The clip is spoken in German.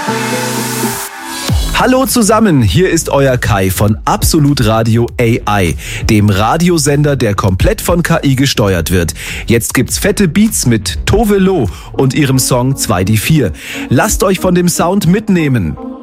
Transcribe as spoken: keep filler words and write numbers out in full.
Hallo zusammen, hier ist euer Kai von Absolut Radio A I, dem Radiosender, der komplett von K I gesteuert wird. Jetzt gibt's fette Beats mit Tove Lo und ihrem Song zwei die vier. Lasst euch von dem Sound mitnehmen.